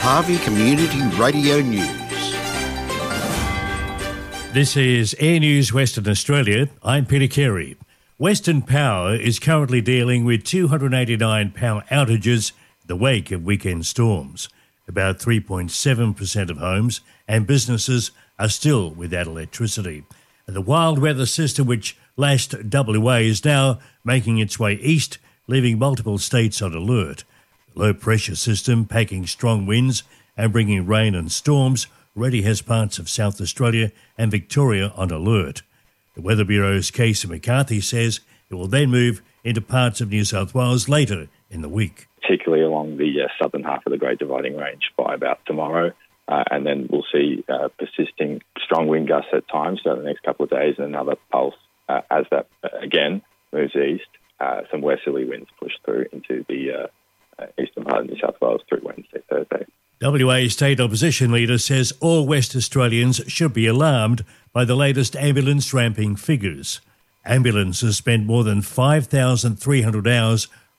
Harvey Community Radio News. This is Air News Western Australia. I'm Peter Carey. Western Power is currently dealing with 289 power outages in the wake of weekend storms. About 3.7% of homes and businesses are still without electricity. And the wild weather system which lashed WA is now making its way east, leaving multiple states on alert. The low pressure system, packing strong winds and bringing rain and storms, already has parts of South Australia and Victoria on alert. The Weather Bureau's Casey McCarthy says it will then move into parts of New South Wales later in the week. Particularly along the southern half of the Great Dividing Range by about tomorrow. And then we'll see persisting strong wind gusts at times over the next couple of days, and another pulse as that, again, moves east. Some westerly winds push through into the eastern part of New South Wales through Wednesday, Thursday. WA State Opposition Leader says all West Australians should be alarmed by the latest ambulance ramping figures. Ambulances spent more than 5,300 hours